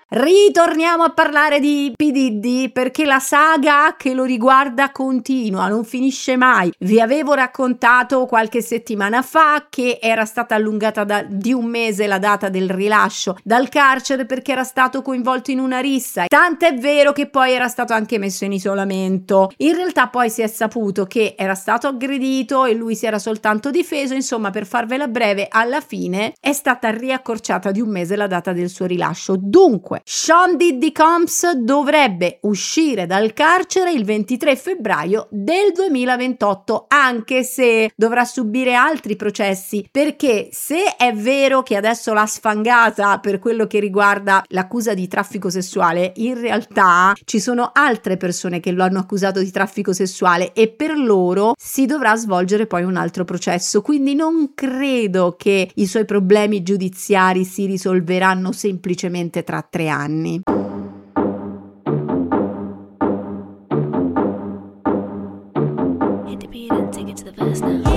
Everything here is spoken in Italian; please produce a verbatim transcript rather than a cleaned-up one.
Ritorniamo a parlare di P. Diddy perché la saga che lo riguarda continua, non finisce mai. Vi avevo raccontato qualche settimana fa che era stata allungata da, di un mese la data del rilascio dal carcere perché era stato coinvolto in una rissa, tant'è vero che poi era stato anche messo in isolamento. In realtà poi si è saputo che era stato aggredito e lui si era soltanto difeso. Insomma, per farvela breve, alla fine è stata riaccorciata di un mese la data del suo rilascio. Dunque Sean Diddy Combs dovrebbe uscire dal carcere il ventitré febbraio del duemilaventotto, anche se dovrà subire altri processi, perché se è vero che adesso l'ha sfangata per quello che riguarda l'accusa di traffico sessuale, in realtà ci sono altre persone che lo hanno accusato di traffico sessuale e per loro si dovrà svolgere poi un altro processo, quindi non credo che i suoi problemi giudiziari si risolveranno semplicemente tra tre anni. Hit the beat and take it to the verse now.